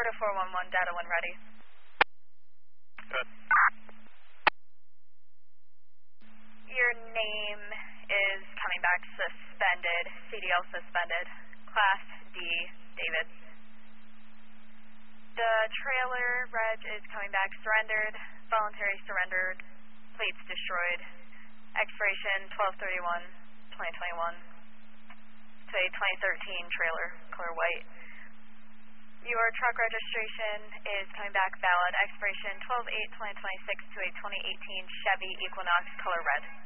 Florida 411, data when ready. Good. Your name is coming back suspended, CDL suspended, Class D, David. The trailer reg is coming back surrendered, voluntary surrendered, plates destroyed, expiration 12/31/2021 to a 2013 trailer, color white. Your truck registration is coming back valid, expiration 12/8/2026 to a 2018 Chevy Equinox, color red.